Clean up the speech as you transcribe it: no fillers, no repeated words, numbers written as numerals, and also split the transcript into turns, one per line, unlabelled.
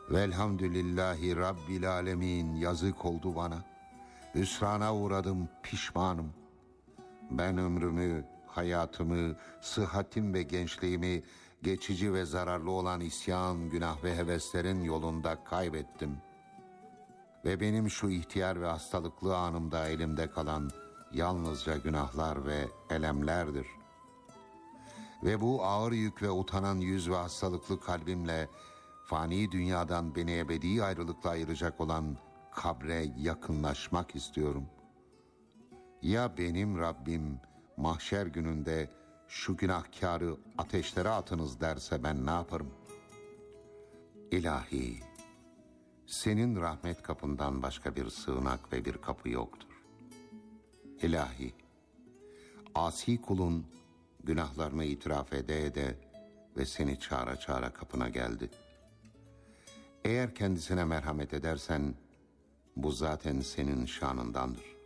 Velhamdülillahi Rabbil alemin, yazık oldu bana. Hüsrana uğradım, pişmanım. Ben ömrümü, hayatımı, sıhhatim ve gençliğimi geçici ve zararlı olan isyan, günah ve heveslerin yolunda kaybettim. Ve benim şu ihtiyar ve hastalıklı anımda elimde kalan yalnızca günahlar ve elemlerdir. Ve bu ağır yük ve utanan yüz ve hastalıklı kalbimle fani dünyadan beni ebedi ayrılıkla ayıracak olan kabre yakınlaşmak istiyorum. Ya benim Rabbim mahşer gününde şu günahkarı ateşlere atınız derse ben ne yaparım? İlahi, senin rahmet kapından başka bir sığınak ve bir kapı yoktur. İlahi, asi kulun günahlarını itiraf ede ve seni çağıra çağıra kapına geldi. Eğer kendisine merhamet edersen bu zaten senin şanındandır.